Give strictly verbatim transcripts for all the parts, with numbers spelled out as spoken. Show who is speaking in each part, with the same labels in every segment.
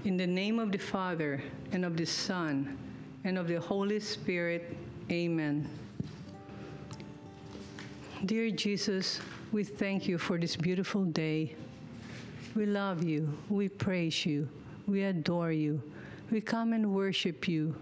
Speaker 1: In the name of the Father, and of the Son, and of the Holy Spirit, amen. Dear Jesus, we thank you for this beautiful day. We love you, we praise you, we adore you. We come and worship you.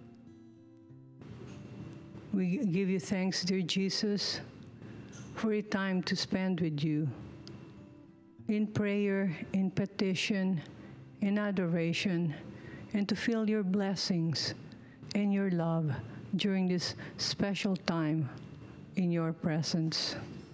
Speaker 1: We give you thanks, dear Jesus, for a time to spend with you in prayer, in petition, in adoration, and to feel your blessings and your love during this special time in your presence.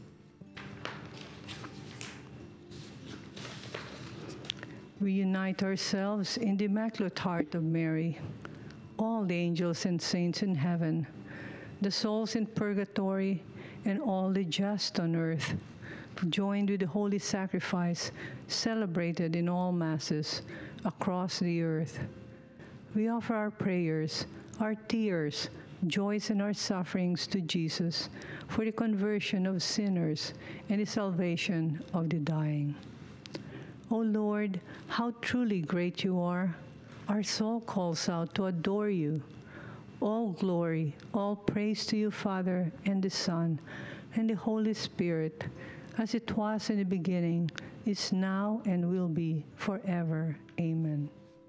Speaker 1: We unite ourselves in the Immaculate Heart of Mary, all the angels and saints in heaven, the souls in purgatory, and all the just on earth, joined with the holy sacrifice celebrated in all masses across the earth. We offer our prayers, our tears, joys, and our sufferings to Jesus for the conversion of sinners and the salvation of the dying. O Lord, how truly great you are. Our soul calls out to adore you. All glory, all praise to you, Father, and the Son, and the Holy Spirit, as it was in the beginning, is now, and will be forever. Amen.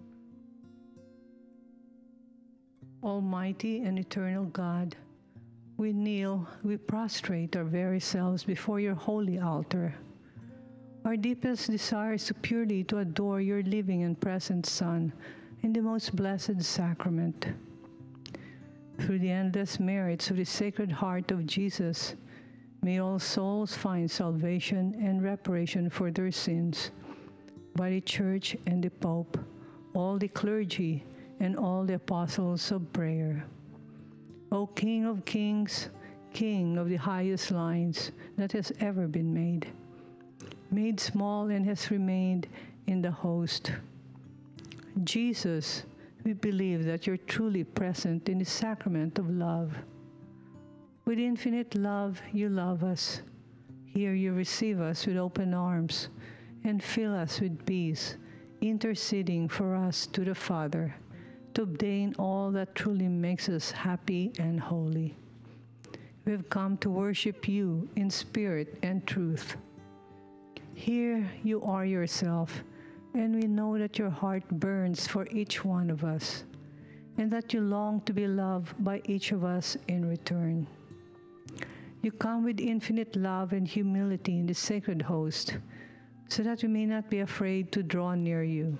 Speaker 1: Almighty and eternal God, we kneel, we prostrate our very selves before your holy altar. Our deepest desire is to purely to adore your living and present Son in the most blessed sacrament. Through the endless merits of the Sacred Heart of Jesus, may all souls find salvation and reparation for their sins by the Church and the Pope, all the clergy, and all the apostles of prayer. O King of kings, King of the highest lines that has ever been made, made small and has remained in the host. Jesus, we believe that you're truly present in the sacrament of love. With infinite love, you love us. Here you receive us with open arms and fill us with peace, interceding for us to the Father, to obtain all that truly makes us happy and holy. We have come to worship you in spirit and truth. Here you are yourself, and we know that your heart burns for each one of us, and that you long to be loved by each of us in return. You come with infinite love and humility in the sacred host, so that we may not be afraid to draw near you.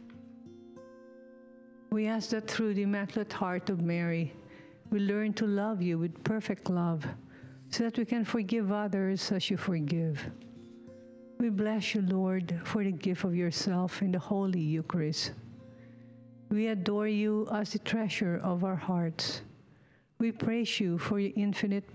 Speaker 1: We ask that through the Immaculate Heart of Mary, we learn to love you with perfect love, so that we can forgive others as you forgive. We bless you, Lord, for the gift of yourself in the Holy Eucharist. We adore you as the treasure of our hearts. We praise you for your infinite